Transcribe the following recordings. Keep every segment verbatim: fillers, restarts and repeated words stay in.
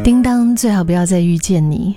叮当，最好不要再遇见你。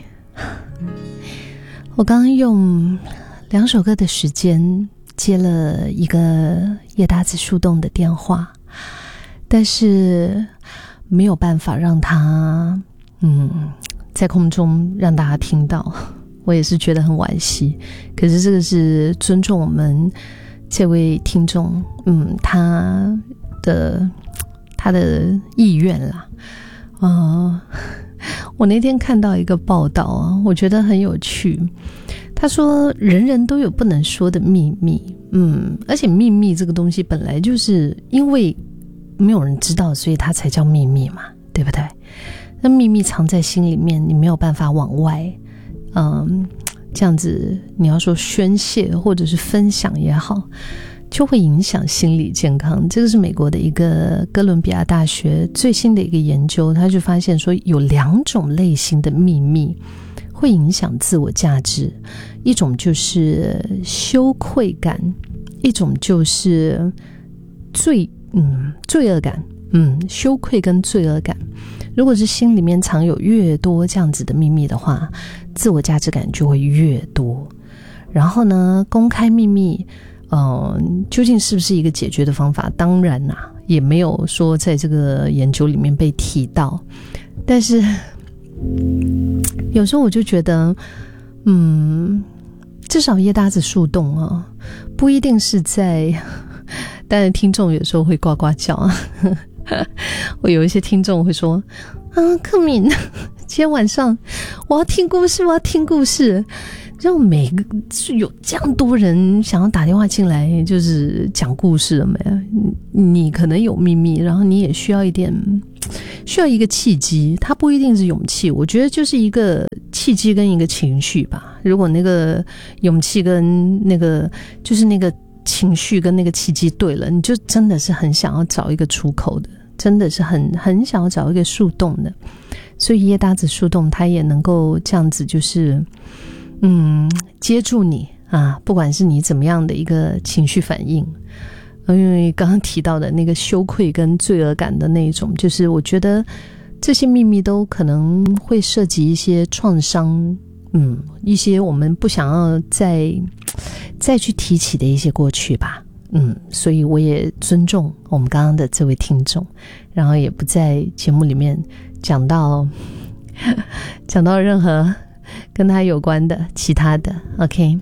我刚刚用两首歌的时间接了一个叶达子树洞的电话，但是没有办法让他嗯在空中让大家听到，我也是觉得很惋惜。可是这个是尊重我们这位听众，嗯，他的他的意愿啦。呃，我那天看到一个报道啊，我觉得很有趣。他说人人都有不能说的秘密，嗯，而且秘密这个东西本来就是因为没有人知道，所以它才叫秘密嘛，对不对？那秘密藏在心里面，你没有办法往外，嗯，这样子你要说宣泄或者是分享也好，就会影响心理健康。这个是美国的一个哥伦比亚大学最新的一个研究，他就发现说有两种类型的秘密会影响自我价值，一种就是羞愧感，一种就是罪嗯罪恶感。嗯，羞愧跟罪恶感，如果是心里面藏有越多这样子的秘密的话，自我价值感就会越多。然后呢，公开秘密呃，究竟是不是一个解决的方法？当然啦、啊，也没有说在这个研究里面被提到。但是有时候我就觉得，嗯，至少叶搭子树洞啊，不一定是在，当然听众有时候会呱呱叫啊。我有一些听众会说，啊，克敏，今天晚上我要听故事，我要听故事。让每个有这样多人想要打电话进来，就是讲故事了没？你可能有秘密，然后你也需要一点，需要一个契机。它不一定是勇气，我觉得就是一个契机跟一个情绪吧。如果那个勇气跟那个就是那个情绪跟那个契机对了，你就真的是很想要找一个出口的，真的是很很想要找一个树洞的。所以叶搭子树洞它也能够这样子，就是嗯，接住你啊，不管是你怎么样的一个情绪反应。因为刚刚提到的那个羞愧跟罪恶感的那一种，就是我觉得这些秘密都可能会涉及一些创伤，嗯，一些我们不想要再再去提起的一些过去吧。嗯，所以我也尊重我们刚刚的这位听众，然后也不在节目里面讲到讲到任何跟他有关的其他的。 OK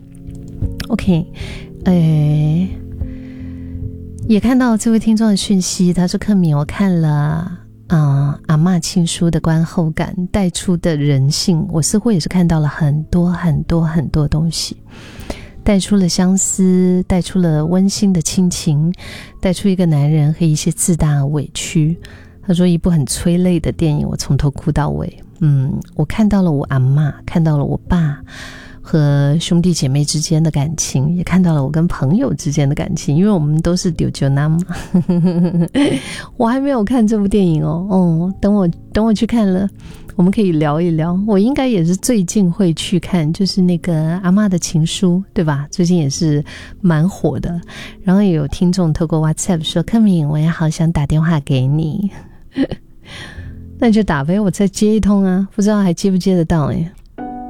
OK 呃，也看到这位听众的讯息，他说克敏，我看了呃阿嬷亲书的观后感带出的人性，我似乎也是看到了很多很多很多东西，带出了相思，带出了温馨的亲情，带出一个男人和一些自大委屈。他说一部很催泪的电影，我从头哭到尾。嗯，我看到了我阿嬷，看到了我爸和兄弟姐妹之间的感情，也看到了我跟朋友之间的感情，因为我们都是丢酒男嘛。我还没有看这部电影哦，哦，等我等我去看了，我们可以聊一聊。我应该也是最近会去看，就是那个阿嬷的情书，对吧？最近也是蛮火的。然后也有听众透过 WhatsApp 说，克敏，我也好想打电话给你。那就打呗，我再接一通啊，不知道还接不接得到耶。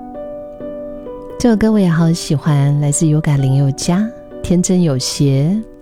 这首歌我也好喜欢，来自有感林宥嘉，天真有邪。